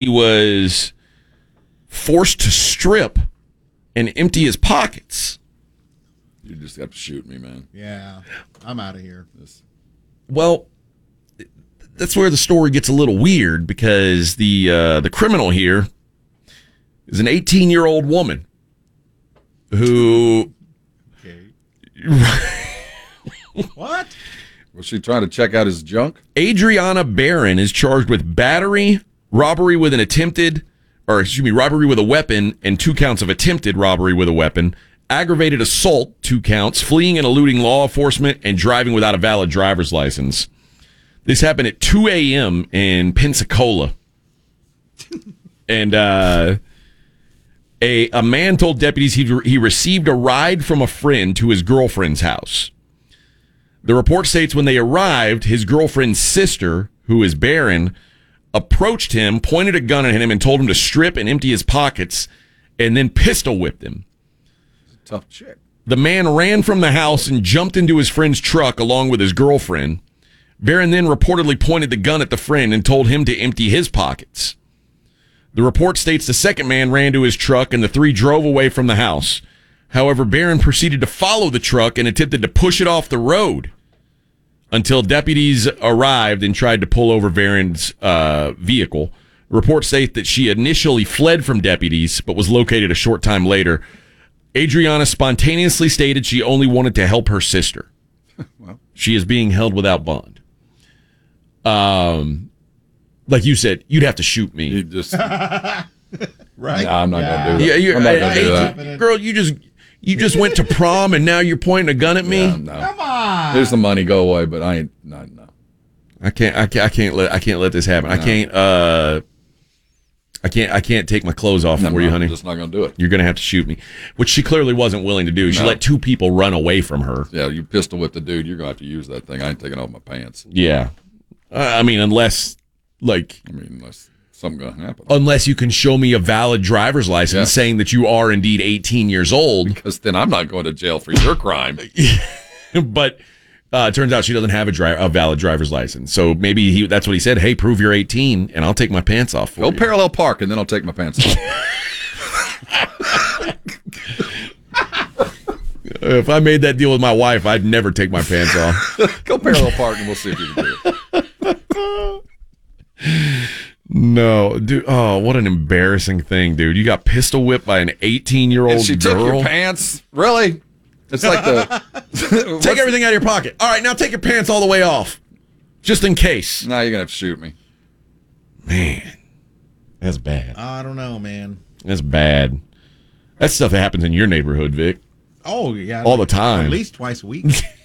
was forced to strip and empty his pockets. You just have to shoot me, man. Yeah, I'm out of here. Well, that's where the story gets a little weird because the criminal here is an 18-year-old woman who... Okay. What? Was she trying to check out his junk? Adriana Barron is charged with battery, robbery with robbery with a weapon, and 2 counts of attempted robbery with a weapon, aggravated assault, 2 counts, fleeing and eluding law enforcement, and driving without a valid driver's license. This happened at 2 a.m. in Pensacola. And a man told deputies he received a ride from a friend to his girlfriend's house. The report states when they arrived, his girlfriend's sister, who is Barron, approached him, pointed a gun at him, and told him to strip and empty his pockets, and then pistol whipped him. Tough chick. The man ran from the house and jumped into his friend's truck along with his girlfriend. Barron then reportedly pointed the gun at the friend and told him to empty his pockets. The report states the second man ran to his truck and the 3 drove away from the house. However, Barron proceeded to follow the truck and attempted to push it off the road until deputies arrived and tried to pull over Barron's vehicle. Reports state that she initially fled from deputies but was located a short time later. Adriana spontaneously stated she only wanted to help her sister. Well. She is being held without bond. Like you said, you'd have to shoot me. You just... Right? No, I'm not going to do that. Yeah, I'm not going to do that. Girl, you just went to prom and now you're pointing a gun at me? Yeah, no. Come on. Here's the money, go away, but I ain't... No. I can't let this happen. No. I can't take my clothes off for you, honey. I'm just not going to do it. You're going to have to shoot me, which she clearly wasn't willing to do. She let 2 people run away from her. Yeah, you pistol whip the dude, you're going to have to use that thing. I ain't taking off my pants. Yeah. I mean, unless something going to happen. Unless you can show me a valid driver's license saying that you are indeed 18 years old. Because then I'm not going to jail for your crime. But it turns out she doesn't have a valid driver's license. So maybe that's what he said. Hey, prove you're 18 and I'll take my pants off for you. Go parallel park and then I'll take my pants off. If I made that deal with my wife, I'd never take my pants off. Go parallel park and we'll see if you can do it. No, dude. Oh, what an embarrassing thing, dude. You got pistol whipped by an 18-year-old girl. She took your pants? Really? It's like the... Take everything out of your pocket. All right, now take your pants all the way off. Just in case. Now you're going to have to shoot me. Man. That's bad. I don't know, man. That's bad. That's stuff that happens in your neighborhood, Vic. Oh, yeah. All the time. At least twice a week.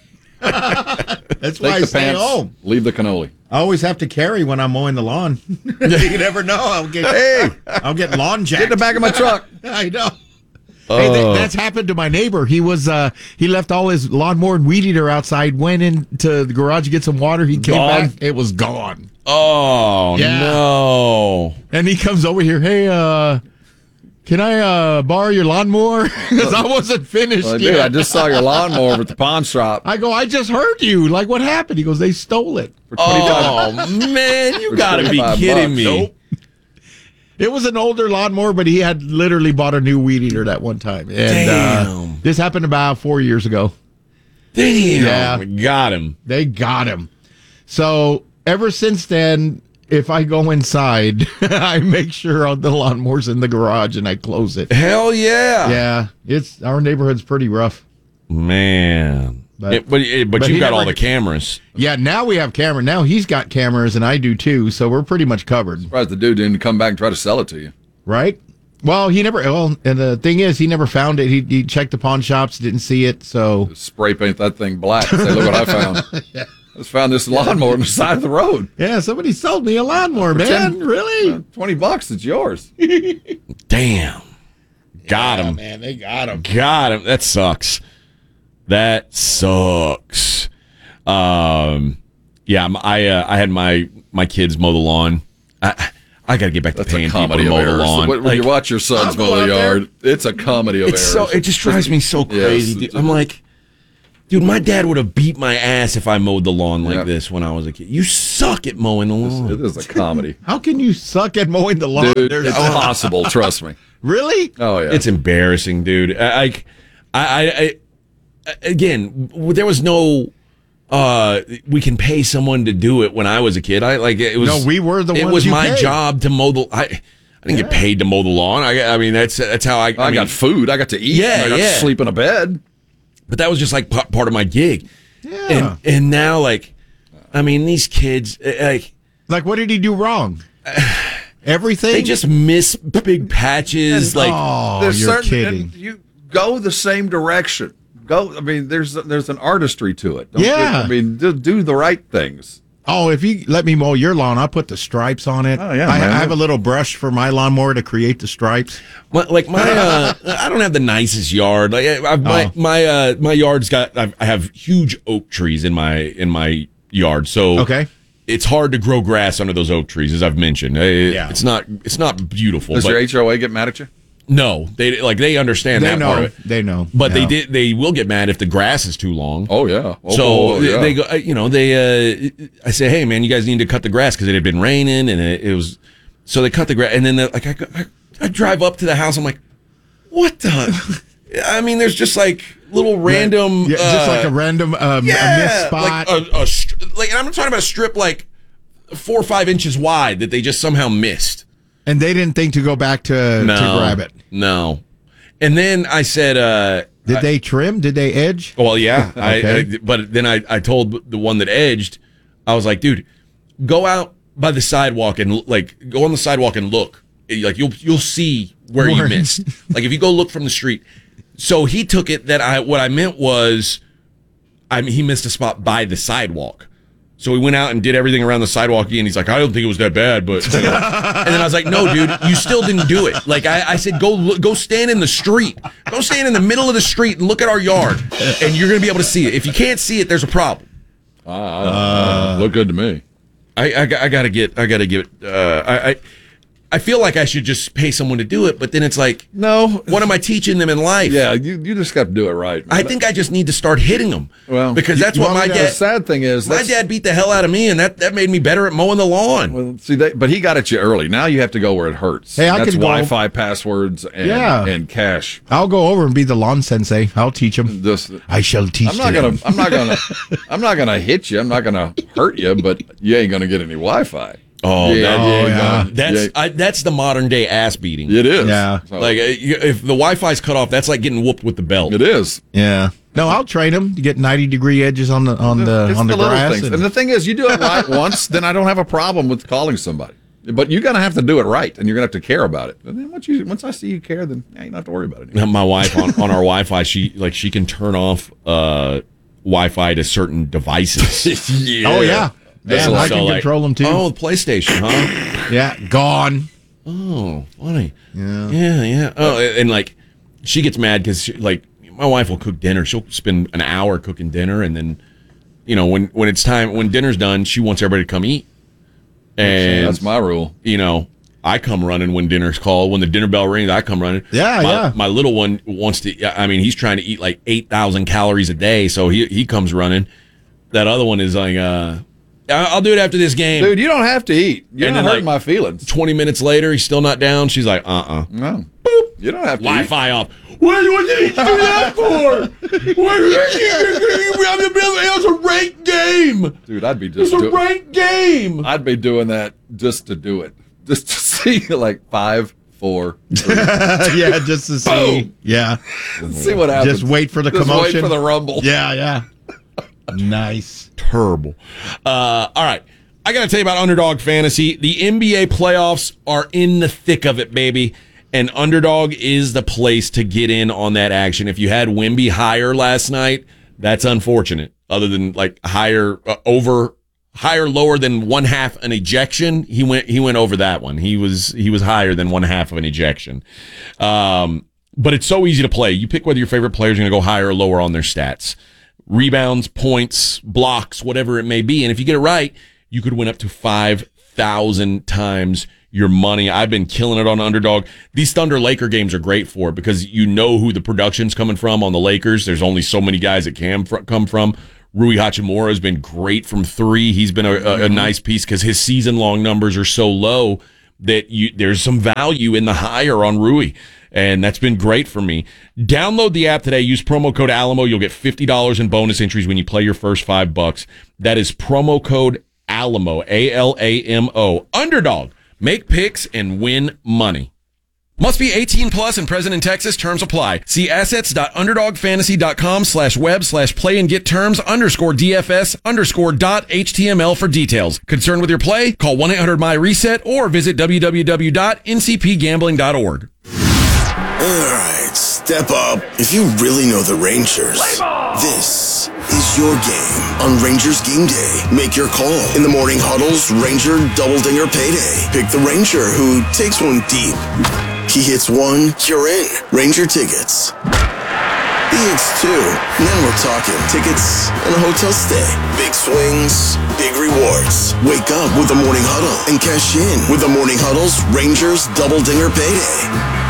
That's why I the stay pants, home. Leave the cannoli. I always have to carry when I'm mowing the lawn. You never know. I'll get lawn jacked. Get in the back of my truck. I know. Hey, that's happened to my neighbor. He left all his lawnmower and weed eater outside, went into the garage to get some water. He came back. It was gone. Oh, yeah. No. And he comes over here. Hey, can I borrow your lawnmower? Because I wasn't finished Well, yet. dude, I just saw your lawnmower over at the pawn shop. I go, I just heard you. Like, what happened? He goes, they stole it. For 25 Oh, man, you got to be kidding me. Nope. It was an older lawnmower, but he had literally bought a new weed eater that one time. And, Damn. This happened about 4 years ago. Damn. Yeah. Got him. They got him. So ever since then, if I go inside, I make sure the lawnmower's in the garage and I close it. Hell yeah. Yeah, our neighborhood's pretty rough. Man. But you've got all the cameras. Yeah, now we have camera. Now he's got cameras and I do too, so we're pretty much covered. Surprised the dude didn't come back and try to sell it to you. Right? Well, and the thing is, he never found it. He checked the pawn shops, didn't see it, so... Just spray paint that thing black and say, look what I found. Yeah. I just found this lawnmower on the side of the road. Yeah, somebody sold me a lawnmower, man. Really? $20, it's yours. Damn. Got him. Man, they got him. Got him. That sucks. That sucks. I had my kids mow the lawn. I got to get back to paying people to mow the lawn. When you watch your sons mow the yard, it's a comedy of errors. It just drives me so crazy. Yes, I'm like, Dude, my dad would have beat my ass if I mowed the lawn like this when I was a kid. You suck at mowing the lawn. It is a comedy. How can you suck at mowing the lawn? Dude, it's impossible, trust me. Really? Oh, yeah. It's embarrassing, dude. Again, there was no we can pay someone to do it when I was a kid. It was No, we were the it ones was you my paid. job to mow the I didn't get paid to mow the lawn. I mean that's how I mean, got food. I got to eat. Yeah, I got to yeah. sleep in a bed. but that was just like part of my gig. Yeah. And now like I mean these kids Like, what did he do wrong? Everything? they just miss big patches like oh, you're kidding. and you go the same direction. Go. I mean, there's an artistry to it. Yeah. I mean, do the right things. Oh, if you let me mow your lawn, I'll put the stripes on it. Oh, yeah, I man. have a little brush for my lawnmower to create the stripes. my I don't have the nicest yard. Like my yard's got I have huge oak trees in my yard. So Okay. it's hard to grow grass under those oak trees, as I've mentioned. It's not beautiful. Does but your HOA get mad at you? no, they understand They that part know. of it. They know. But Yeah. they will get mad if the grass is too long. Oh yeah. So yeah. they go, I say, hey man, you guys need to cut the grass because it had been raining and it was, so they cut the grass and then I drive up to the house. I'm like, what the? I mean, there's just like little random, just like a random a missed spot. like, and I'm talking about a strip like 4 or 5 inches wide that they just somehow missed. And they didn't think to go back to grab it. No. And then I said, Did they trim? Did they edge? well, yeah. Okay. But then I told the one that edged, I was like, dude, go out by the sidewalk and like go on the sidewalk and look. Like you'll see where you missed. Like if you go look from the street. So he took it that what I meant was, he missed a spot by the sidewalk. So we went out and did everything around the sidewalk, and he's like, I don't think it was that bad, but... and then I was like, no, dude, you still didn't do it. Like, I said, go stand in the street. Go stand in the middle of the street and look at our yard, and you're going to be able to see it. If you can't see it, there's a problem. Look good to me. I gotta get... I feel like I should just pay someone to do it, but then it's like, No. what am I teaching them in life? Yeah, you just got to do it right. Man. I think I just need to start hitting them. Well, because that's what my The dad... sad thing is, My dad beat the hell out of me, and that made me better at mowing the lawn. Well, see, but he got at you early. Now you have to go where it hurts. Hey, I That's could go- Wi-Fi passwords and cash. I'll go over and be the lawn sensei. I'll teach them. I shall teach I'm not them. I'm not gonna hit you. I'm not gonna hurt you, but you ain't gonna get any Wi-Fi. Oh, yeah. That's the modern day ass beating. It is. Yeah. So, Like if the Wi-Fi's cut off, that's like getting whooped with the belt. it is. Yeah. No, I'll train them to get 90-degree edges on the It's little grass. things. And the thing is, you do it right once, then I don't have a problem with calling somebody. But you're gonna have to do it right, and you're gonna have to care about it. And then once I see you care, then you don't have to worry about it anymore. My wife on our Wi-Fi, she can turn off Wi-Fi to certain devices. Yeah. Oh, yeah. That's Yeah, I like- can control them, too. Oh, the PlayStation, huh? Yeah, gone. Oh, funny. Yeah. Yeah. Oh, and like she gets mad because like my wife will cook dinner. She'll spend an hour cooking dinner, and then when it's time, when dinner's done, she wants everybody to come eat. And That's my rule. I come running when dinner's called. When the dinner bell rings, I come running. Yeah, My little one wants to. I mean, he's trying to eat like 8,000 calories a day, so he comes running. That other one is like, I'll do it after this game. Dude, you don't have to eat. You're And not then, hurting like, my feelings. 20 minutes later, he's still not down. She's like, No. Boop. You don't have to eat. Wi-Fi off. What did you do that for? It was a ranked game. Dude, I'd be It was just a ranked game. I'd be doing that just to do it. Just to see like 5, 4, 3. Yeah, just to see. Boom. Yeah. See what happens. Just wait for the Just commotion. wait for the rumble. Yeah. Nice. Terrible. All right. I got to tell you about Underdog Fantasy. The NBA playoffs are in the thick of it, baby. And Underdog is the place to get in on that action. If you had Wemby higher last night, that's unfortunate. Other than like higher, lower than 1/2 an ejection, he went over that one. He was higher than 1/2 of an ejection. But it's so easy to play. You pick whether your favorite player is going to go higher or lower on their stats. Rebounds, points, blocks, whatever it may be. And if you get it right, you could win up to 5,000 times your money. I've been killing it on Underdog. These Thunder-Laker games are great for it because you know who the production's coming from on the Lakers. There's only so many guys that can come from. Rui Hachimura has been great from three. He's been a nice piece because his season-long numbers are so low that there's some value in the higher on Rui. And that's been great for me. Download the app today. Use promo code Alamo. You'll get $50 in bonus entries when you play your first $5. That is promo code Alamo, ALAMO. Underdog. Make picks and win money. Must be 18 plus and present in Texas. Terms apply. See assets.underdogfantasy.com/web/play and get terms _DFS_.html for details. Concerned with your play? Call 1-800-MY-RESET or visit www.ncpgambling.org. All right, step up if you really know the Rangers. This is your game on Rangers Game Day. Make your call in the morning huddles, Ranger Double Dinger Payday. Pick the Ranger who takes one deep. He hits one, you're in. Ranger tickets. He hits two. Now we're talking tickets and a hotel stay. Big swings, big rewards. Wake up with the morning huddle and cash in with the morning huddle's Rangers Double Dinger Payday.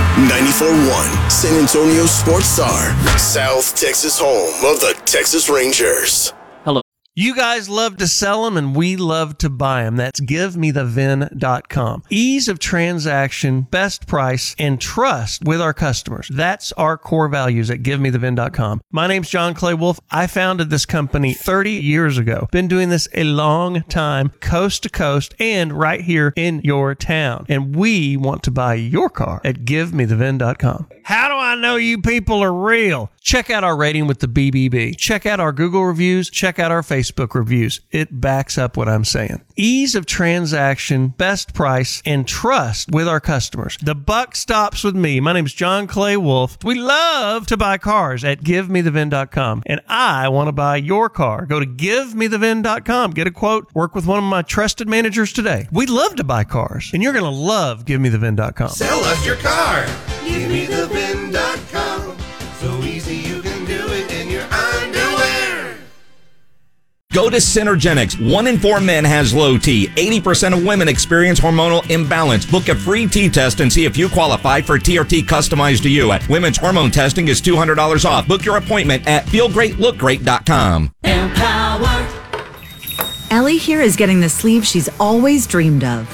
94.1 San Antonio Sports Star, South Texas home of the Texas Rangers. You guys love to sell them, and we love to buy them. That's GiveMeTheVin.com. Ease of transaction, best price, and trust with our customers. That's our core values at GiveMeTheVin.com. My name's John Clay Wolf. I founded this company 30 years ago. Been doing this a long time, coast to coast, and right here in your town. And we want to buy your car at GiveMeTheVin.com. How do I know you people are real? Check out our rating with the BBB. Check out our Google reviews. Check out our Facebook reviews. It backs up what I'm saying. Ease of transaction, best price, and trust with our customers. The buck stops with me. My name's John Clay Wolf. We love to buy cars at GiveMeTheVin.com, and I want to buy your car. Go to GiveMeTheVin.com. Get a quote. Work with one of my trusted managers today. We love to buy cars, and you're going to love GiveMeTheVin.com. Sell us your car. GiveMeTheVin.com. So easy you can do it in your underwear. Go to Synergenics. 1 in 4 men has low T. 80% of women experience hormonal imbalance. Book a free T test and see if you qualify for TRT customized to you. Women's hormone testing is $200 off. Book your appointment at feelgreatlookgreat.com. Empower. Ellie here is getting the sleeve she's always dreamed of.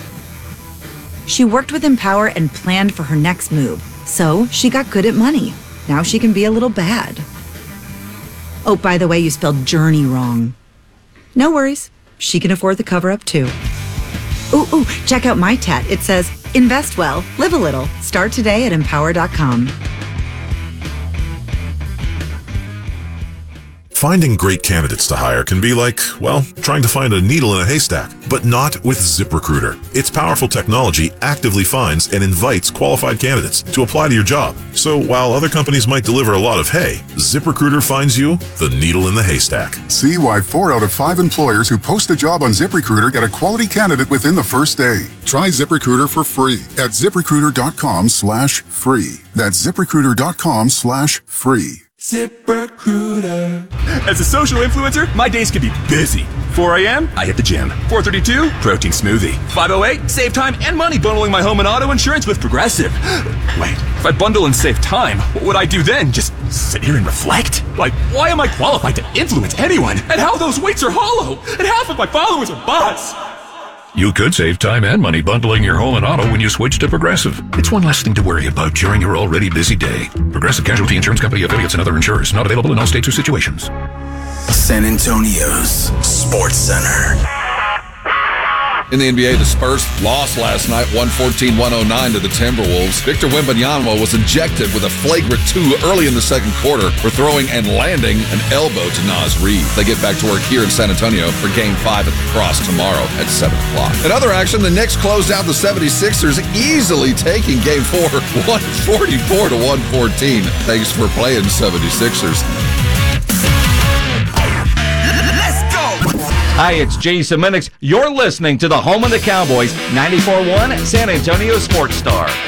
She worked with Empower and planned for her next move. So she got good at money. Now she can be a little bad. Oh, by the way, you spelled journey wrong. No worries. She can afford the cover-up, too. Ooh, check out my tat. It says, invest well, live a little. Start today at Empower.com. Finding great candidates to hire can be like, well, trying to find a needle in a haystack, but not with ZipRecruiter. Its powerful technology actively finds and invites qualified candidates to apply to your job. So while other companies might deliver a lot of hay, ZipRecruiter finds you the needle in the haystack. See why 4 out of 5 employers who post a job on ZipRecruiter get a quality candidate within the first day. Try ZipRecruiter for free at ZipRecruiter.com/free. That's ZipRecruiter.com/free. ZipRecruiter. As a social influencer, my days can be busy. 4 a.m., I hit the gym. 4:32, protein smoothie. 5:08, save time and money bundling my home and auto insurance with Progressive. Wait, if I bundle and save time, what would I do then? Just sit here and reflect? Like, why am I qualified to influence anyone? And how those weights are hollow? And half of my followers are bots. You could save time and money bundling your home and auto when you switch to Progressive. It's one less thing to worry about during your already busy day. Progressive Casualty Insurance Company, affiliates, and other insurers. Not available in all states or situations. San Antonio's Sports Center. In the NBA, the Spurs lost last night, 114-109 to the Timberwolves. Victor Wembanyama was ejected with a flagrant 2 early in the second quarter for throwing and landing an elbow to Naz Reid. They get back to work here in San Antonio for Game 5 at the Cross tomorrow at 7 o'clock. In other action, the Knicks closed out the 76ers, easily taking Game 4, 144-114. Thanks for playing, 76ers. Hi, it's Jason Minix. You're listening to the home of the Cowboys, 94.1 San Antonio Sports Star.